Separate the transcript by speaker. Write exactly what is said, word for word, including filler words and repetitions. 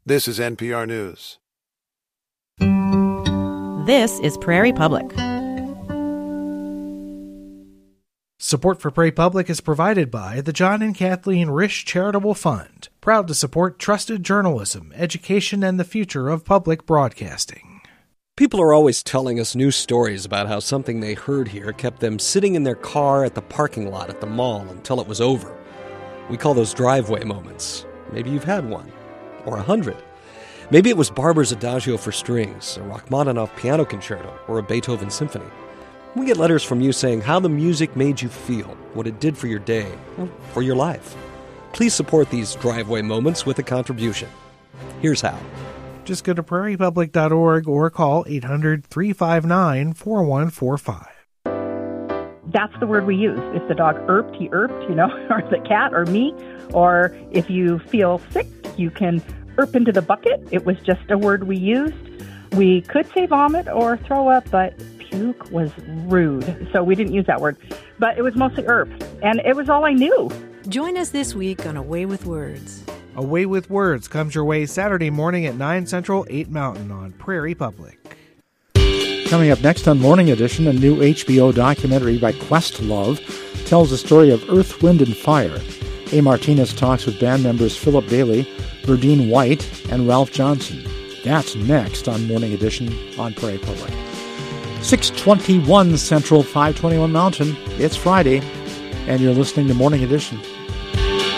Speaker 1: This is N P R News.
Speaker 2: This is Prairie Public.
Speaker 3: Support for Prairie Public is provided by the John and Kathleen Risch Charitable Fund, proud to support trusted journalism, education, and the future of public broadcasting.
Speaker 4: People are always telling us new stories about how something they heard here kept them sitting in their car at the parking lot at the mall until it was over. We call those driveway moments. Maybe you've had one. Or a hundred. Maybe it was Barber's Adagio for strings, a Rachmaninoff piano concerto, or a Beethoven symphony. We get letters from you saying how the music made you feel, what it did for your day, or for your life. Please support these driveway moments with a contribution. Here's how.
Speaker 3: Just go to prairie public dot org or call eight hundred, three five nine, four one four five.
Speaker 5: That's the word we use. If the dog irped, he irped, you know, or the cat or me. Or if you feel sick, you can irp into the bucket. It was just a word we used. We could say vomit or throw up, but puke was rude. So we didn't use that word. But it was mostly irp. And it was all I knew.
Speaker 2: Join us this week on Away with Words.
Speaker 3: Away with Words comes your way Saturday morning at nine Central, eight Mountain on Prairie Public.
Speaker 6: Coming up next on Morning Edition, a new H B O documentary by Questlove tells the story of Earth, Wind, and Fire. A. Martinez talks with band members Philip Bailey, Verdine White, and Ralph Johnson. That's next on Morning Edition on Prairie Public. six twenty-one Central, five twenty-one Mountain. It's Friday, and you're listening to Morning Edition.